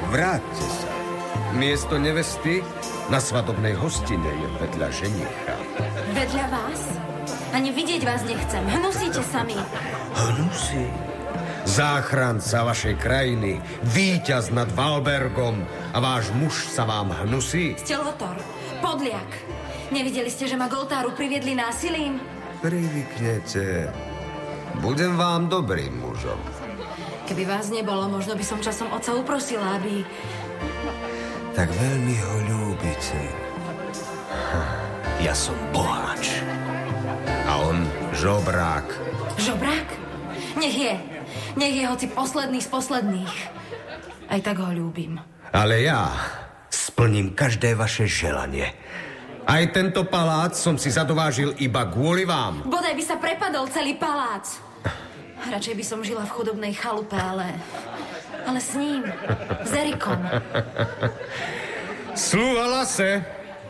Vráťte sa. Miesto nevesty na svadobnej hostine je vedľa ženicha. Vedľa vás? Ani vidieť vás nechcem. Hnusíte sami. Hnusí? Záchranca vašej krajiny, víťaz nad Valbergom a váš muž sa vám hnusí? Ste Lotor, podliak. Nevideli ste, že ma Goltáru priviedli násilím? Privyknete. Budem vám dobrým mužom. Keby vás nebolo, možno by som časom otca uprosila, aby... Tak veľmi ho ľúbite. Ja som boháč. A on žobrák. Žobrák? Nech je hoci posledný z posledných. Aj tak ho ľúbim. Ale ja splním každé vaše želanie. Aj tento palác som si zadovážil iba kvôli vám. Bodaj by sa prepadol celý palác. Radšej by som žila v chudobnej chalupe, ale s ním, s Erikom. Slúhala se.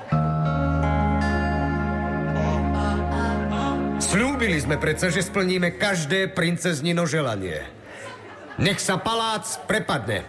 Slúbili sme predsa, že splníme každé princeznino želanie. Nech sa palác prepadne.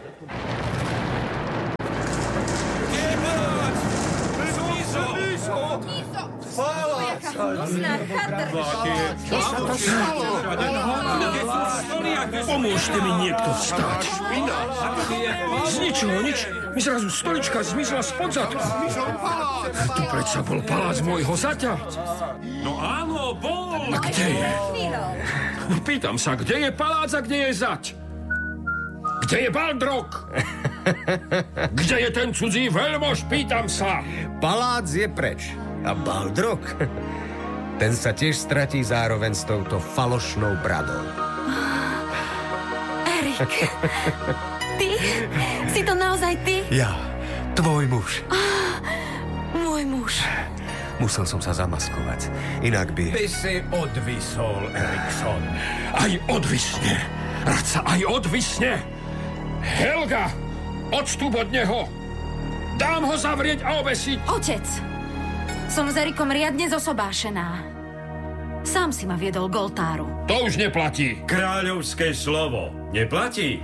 Pomôžte mi niekto vstať. Z ničoho nič mi zrazu stolička zmizla spod zadku. Tu predsa bol palác môjho zaťa. No áno, bol. A kde je? Pýtam sa, kde je palác a kde je zať? Kde je Baldrok? Kde je ten cudzí veľmož? Pýtam sa. Palác je preč. A Baldrok? Ten sa tiež stratí zároveň s touto falošnou bradou. Erik, ty? Si to naozaj ty? Ja, tvoj muž. Môj muž. Musel som sa zamaskovať, inak by... Ty si odvisol, Erikson. Aj odvisne. Radca, aj odvisne. Helga, odstup od neho. Dám ho zavrieť a obesiť. Otec, som s Erikom riadne zosobášená. Sám si ma viedol Goltáru. To už neplatí. Kráľovské slovo neplatí?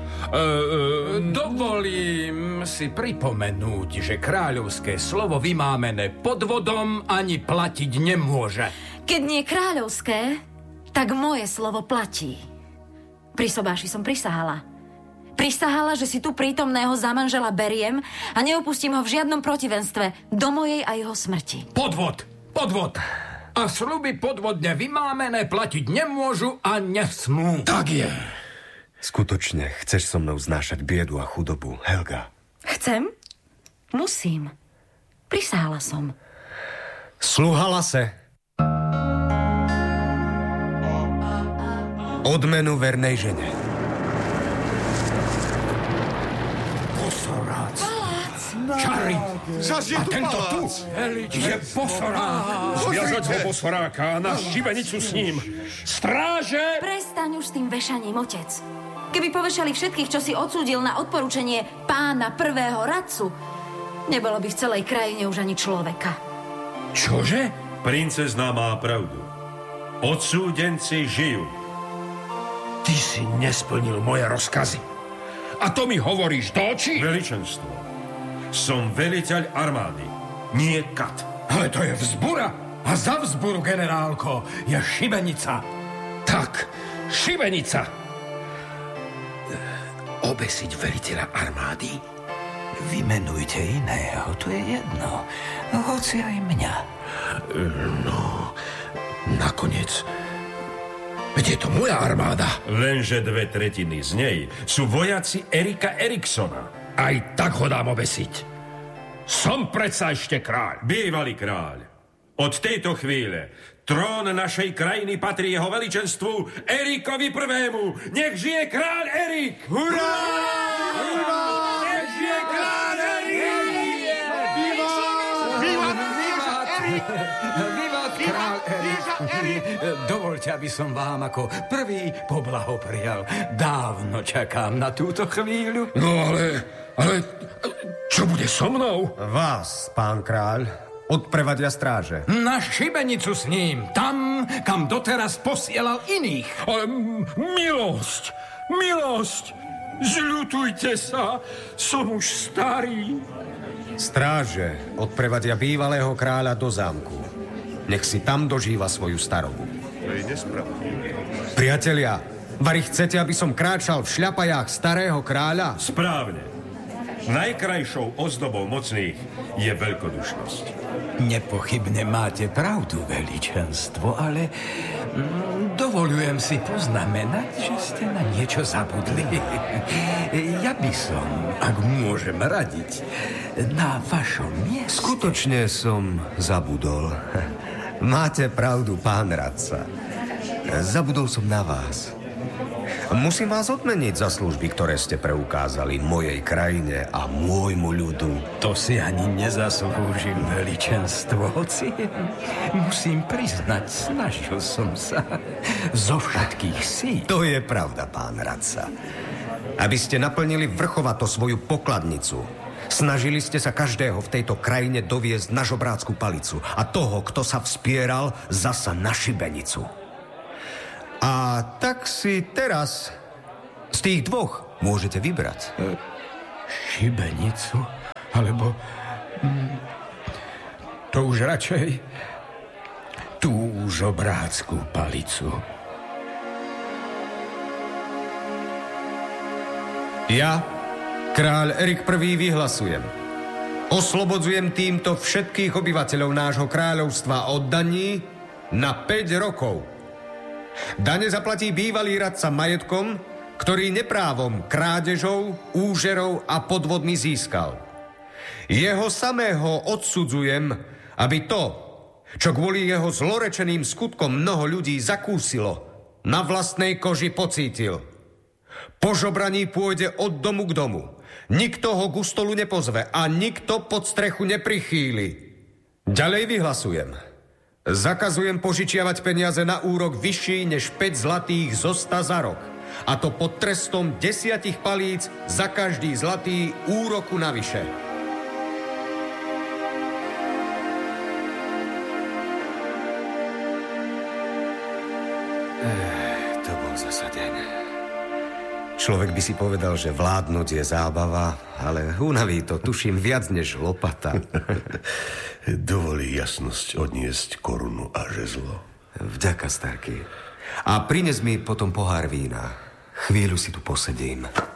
Dovolím si pripomenúť, že kráľovské slovo vymámené podvodom ani platiť nemôže. Keď nie kráľovské, tak moje slovo platí. Pri sobáši som prisahala. Prisahala, že si tu prítomného za manžela beriem a neopustím ho v žiadnom protivenstve do mojej a jeho smrti. Podvod! A sľuby podvodne vymámené platiť nemôžu a nesmú. Tak je. Skutočne chceš so mnou znášať biedu a chudobu, Helga? Chcem? Musím. Prisahala som. Slúhala se. Odmenu vernej žene. Čary! A tento tu je Bosorák. Zviazať ho Bosoráka a na šibenicu s ním. Stráže! Prestaň už s tým vešaním, otec. Keby povešali všetkých, čo si odsúdil na odporúčanie pána prvého radcu, nebolo by v celej krajine už ani človeka. Čože? Princezná má pravdu. Odsúdenci žijú. Ty si nesplnil moje rozkazy. A to mi hovoríš do očí? Veličenstvo. Som veliteľ armády, nie kat. Ale to je vzbura. A za vzburu, generálko, je šibenica. Tak, šibenica. Obesiť veliteľa armády? Vymenujte iného, to je jedno. Hoci aj mňa. No, nakoniec... Veď je to moja armáda. Lenže 2/3 z nej sú vojaci Erika Eriksona. Aj tak ho dám obesiť. Som predsa ešte kráľ. Bývalý kráľ. Od tejto chvíle trón našej krajiny patrí jeho veličenstvu Erikovi I. Nech žije kráľ Erik! Hurá! Hurá! Nech žije kráľ Erik! Vivat kráľ Erik! Dovoľte, aby som vám ako prvý poblahoprial. Dávno čakám na túto chvíľu. No ale čo bude so mnou? Vás, pán kráľ, odprevadia stráže. Na šibenicu s ním, tam, kam doteraz posielal iných. Ale milosť! Zľutujte sa, som už starý. Stráže odprevadia bývalého kráľa do zámku. Nech si tam dožíva svoju starobu. Priatelia, vari chcete, aby som kráčal v šľapajách starého kráľa? Správne. Najkrajšou ozdobou mocných je veľkodušnosť. Nepochybne máte pravdu, veličenstvo, ale dovolujem si poznamenať, že ste na niečo zabudli. Ja by som, ak môžem radiť, na vašom mieste... Skutočne som zabudol. Máte pravdu, pán radca. Zabudol som na vás. Musím vás odmeniť za služby, ktoré ste preukázali mojej krajine a môjmu ľudu. To si ani nezaslúžim, veličenstvo, hoci musím priznať, snažil som sa zo všetkých síl. To je pravda, pán radca. Aby ste naplnili vrchovato svoju pokladnicu, snažili ste sa každého v tejto krajine doviesť na žobrácku palicu a toho, kto sa vspieral, zasa na šibenicu. A tak si teraz z tých dvoch môžete vybrať. Šibenicu? Alebo to už radšej tú žobrácku palicu. Ja, kráľ Erik I, vyhlasujem. Oslobodzujem týmto všetkých obyvateľov nášho kráľovstva od daní na 5 rokov. Dane zaplatí bývalý radca majetkom, ktorý neprávom krádežou, úžerou a podvodmi získal. Jeho samého odsudzujem, aby to, čo kvôli jeho zlorečeným skutkom mnoho ľudí zakúsilo, na vlastnej koži pocítil. Po žobraní pôjde od domu k domu. Nikto ho k stolu nepozve a nikto pod strechu neprichýli. Ďalej vyhlasujem. Zakazujem požičiavať peniaze na úrok vyšší než 5 zlatých zosta za rok. A to pod trestom 10 palíc za každý zlatý úroku navyše. To bol zasa deň. Človek by si povedal, že vládnuť je zábava, ale unaví to, tuším, viac než lopata. Dovolí jasnosť odniesť korunu a žezlo. Vďaka, starky. A prines mi potom pohár vína. Chvíľu si tu posedím.